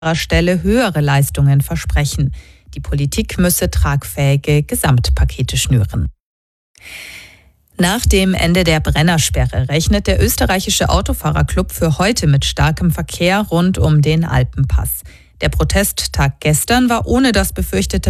Stelle höhere Leistungen versprechen. Die Politik müsse tragfähige Gesamtpakete schnüren. Nach dem Ende der Brennersperre rechnet der österreichische Autofahrerclub für heute mit starkem Verkehr rund um den Alpenpass. Der Protesttag gestern war ohne das befürchtete